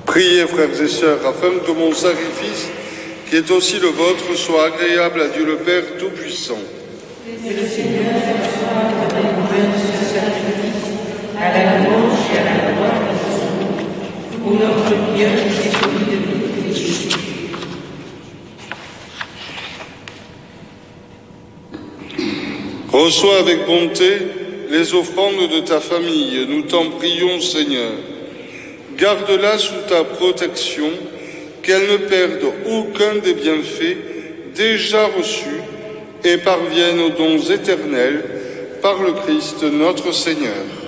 Priez, frères et sœurs, afin que mon sacrifice, qui est aussi le vôtre, soit agréable à Dieu le Père Tout-Puissant. Que le Seigneur soit la récompense de ce sacrifice, à la louange et à la gloire de son nom, pour notre bien et celui de toute l'Église. Reçois avec bonté les offrandes de ta famille, nous t'en prions, Seigneur. Garde-la sous ta protection, qu'elle ne perde aucun des bienfaits déjà reçus et parvienne aux dons éternels par le Christ notre Seigneur.